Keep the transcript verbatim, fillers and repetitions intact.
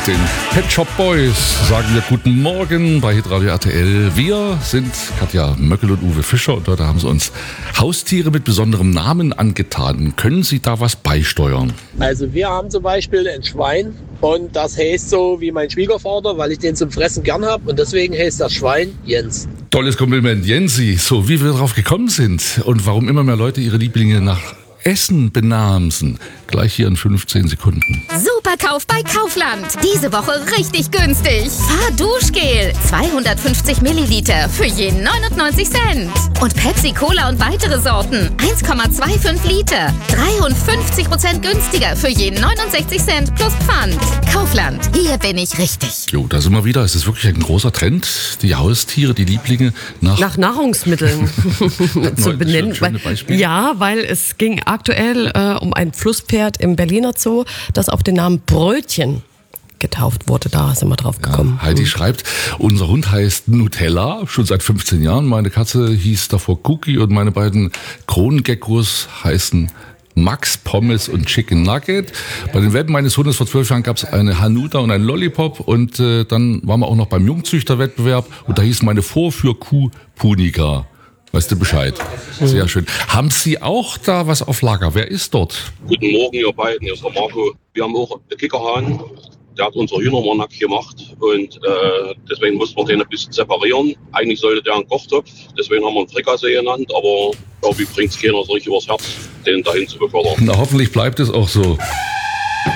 Mit den Pet Shop Boys sagen wir guten Morgen bei Hitradio R T L. Wir sind Katja Möckel und Uwe Fischer und heute haben sie uns Haustiere mit besonderem Namen angetan. Können Sie da was beisteuern? Also wir haben zum Beispiel ein Schwein und das heißt so wie mein Schwiegervater, weil ich den zum Fressen gern habe und deswegen heißt das Schwein Jens. Tolles Kompliment, Jensi. So, wie wir darauf gekommen sind und warum immer mehr Leute ihre Lieblinge nach Essen benamsen. Gleich hier in fünfzehn Sekunden. Superkauf bei Kaufland. Diese Woche richtig günstig. Fahrduschgel. zweihundertfünfzig Milliliter für je neunundneunzig Cent. Und Pepsi Cola und weitere Sorten. eins Komma fünfundzwanzig Liter. dreiundfünfzig Prozent günstiger für je neunundsechzig Cent plus Pfand. Kaufland. Hier bin ich richtig. Jo, da sind wir wieder. Es ist wirklich ein großer Trend. Die Haustiere, die Lieblinge nach... Nach Nahrungsmitteln zu benennen. Schöne Beispiele. Ja, weil es ging aktuell äh, um ein Flusspferd im Berliner Zoo, das auf den Namen Brötchen getauft wurde. Da sind wir drauf gekommen. Ja, Heidi mhm. schreibt, unser Hund heißt Nutella, schon seit fünfzehn Jahren. Meine Katze hieß davor Cookie und meine beiden Kronengeckos heißen Max Pommes und Chicken Nugget. Bei den Welpen meines Hundes vor zwölf Jahren gab es eine Hanuta und ein Lollipop und äh, dann waren wir auch noch beim Jungzüchterwettbewerb und da hieß meine Vorführkuh Punika. Weißt du Bescheid? Sehr schön. Haben Sie auch da was auf Lager? Wer ist dort? Guten Morgen, ihr beiden. Hier ist der Marco. Wir haben auch einen Kickerhahn. Der hat unser Hühnermark gemacht und äh, deswegen mussten wir den ein bisschen separieren. Eigentlich sollte der einen Kochtopf, deswegen haben wir ihn Frikassee genannt, aber irgendwie bringt es keiner so richtig übers Herz, den dahin zu befördern. Na, hoffentlich bleibt es auch so.